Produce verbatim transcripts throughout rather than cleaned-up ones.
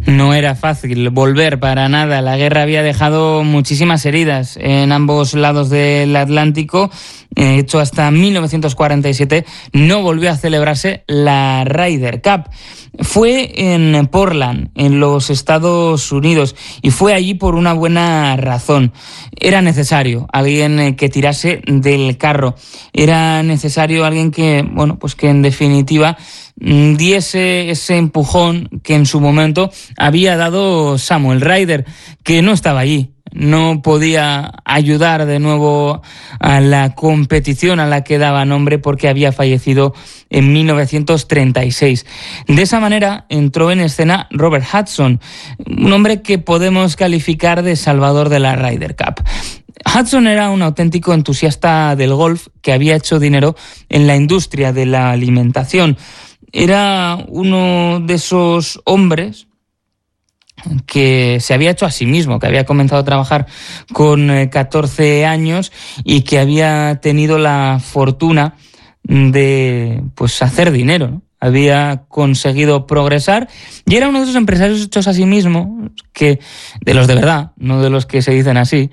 No era fácil volver para nada. La guerra había dejado muchísimas heridas en ambos lados del Atlántico. De hecho, hasta mil novecientos cuarenta y siete no volvió a celebrarse la Ryder Cup. Fue en Portland, en los Estados Unidos, y fue allí por una buena razón. Era necesario alguien que tirase del carro. Era necesario alguien que, bueno, pues que en definitiva diese ese empujón que en su momento había dado Samuel Ryder, que no estaba allí. No podía ayudar de nuevo a la competición a la que daba nombre porque había fallecido en mil novecientos treinta y seis. De esa manera entró en escena Robert Hudson, un hombre que podemos calificar de salvador de la Ryder Cup. Hudson era un auténtico entusiasta del golf que había hecho dinero en la industria de la alimentación. Era uno de esos hombres que se había hecho a sí mismo, que había comenzado a trabajar con catorce años y que había tenido la fortuna de pues hacer dinero, ¿no? Había conseguido progresar y era uno de esos empresarios hechos a sí mismo, que, de los de verdad, no de los que se dicen así,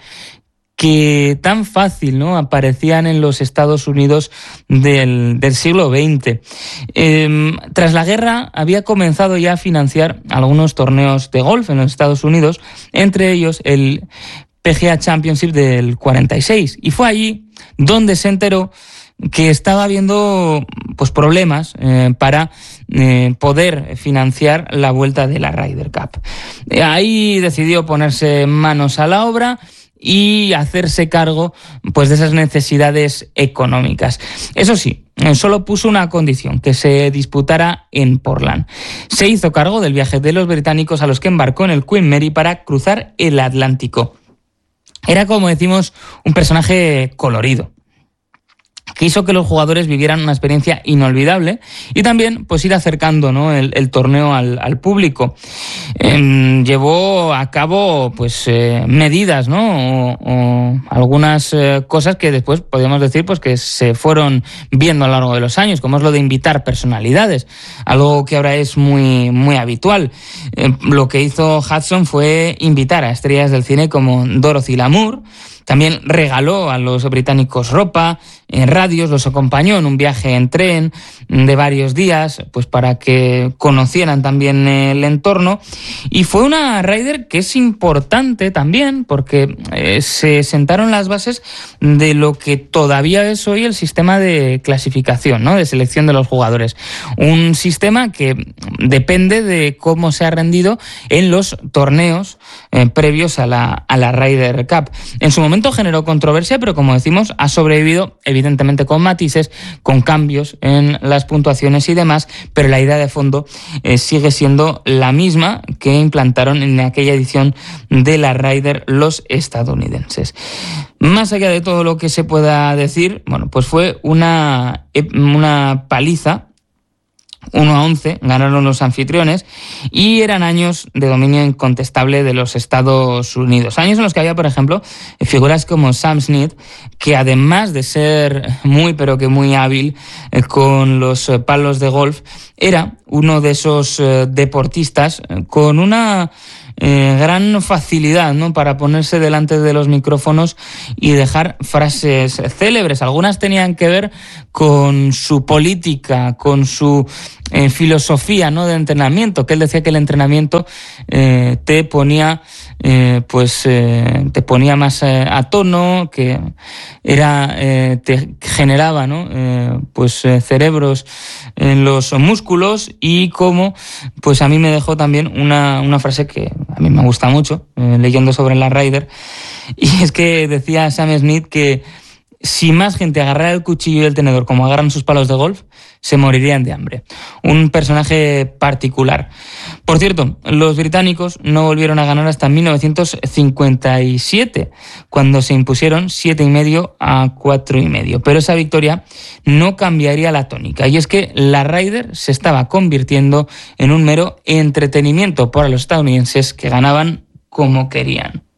que tan fácil, ¿no?, aparecían en los Estados Unidos del, del siglo veinte. Eh, tras la guerra había comenzado ya a financiar algunos torneos de golf en los Estados Unidos, entre ellos el P G A Championship del cuarenta y seis, y fue allí donde se enteró que estaba habiendo pues problemas eh, para eh, poder financiar la vuelta de la Ryder Cup. Eh, ahí decidió ponerse manos a la obra y hacerse cargo pues de esas necesidades económicas. Eso sí, solo puso una condición: que se disputara en Portland. Se hizo cargo del viaje de los británicos, a los que embarcó en el Queen Mary para cruzar el Atlántico. Era, como decimos, un personaje colorido, que hizo que los jugadores vivieran una experiencia inolvidable y también pues ir acercando, ¿no?, el, el torneo al, al público. Eh, llevó a cabo pues eh, medidas, ¿no?, o, o algunas eh, cosas que después podríamos decir pues que se fueron viendo a lo largo de los años, como es lo de invitar personalidades, algo que ahora es muy, muy habitual. Eh, lo que hizo Hudson fue invitar a estrellas del cine como Dorothy Lamour. También regaló a los británicos ropa, en radios, los acompañó en un viaje en tren de varios días, pues para que conocieran también el entorno. Y fue una Ryder que es importante también porque eh, se sentaron las bases de lo que todavía es hoy el sistema de clasificación, ¿no?, de selección de los jugadores. Un sistema que depende de cómo se ha rendido en los torneos eh, previos a la, a la Ryder Cup. En su momento generó controversia, pero como decimos, ha sobrevivido evidentemente con matices, con cambios en las puntuaciones y demás, pero la idea de fondo eh, sigue siendo la misma que implantaron en aquella edición de la Ryder los estadounidenses. Más allá de todo lo que se pueda decir, bueno, pues fue una, una paliza. uno a once ganaron los anfitriones y eran años de dominio incontestable de los Estados Unidos. Años en los que había, por ejemplo, figuras como Sam Snead, que además de ser muy, pero que muy hábil eh, con los palos de golf, era uno de esos eh, deportistas eh, con una Eh, gran facilidad, ¿no?, para ponerse delante de los micrófonos y dejar frases célebres. Algunas tenían que ver con su política, con su eh, filosofía, ¿no?, de entrenamiento, que él decía que el entrenamiento eh, te ponía eh, pues eh, te ponía más eh, a tono, que era eh, te generaba, ¿no?, eh, pues eh, cerebros en los músculos, y como pues a mí me dejó también una, una frase que a mí me gusta mucho, eh, leyendo sobre la Ryder, y es que decía Sam Snead que si más gente agarrara el cuchillo y el tenedor como agarran sus palos de golf, se morirían de hambre. Un personaje particular. Por cierto, los británicos no volvieron a ganar hasta mil novecientos cincuenta y siete, cuando se impusieron siete y medio a cuatro y medio. Pero esa victoria no cambiaría la tónica, y es que la Ryder se estaba convirtiendo en un mero entretenimiento para los estadounidenses, que ganaban como querían.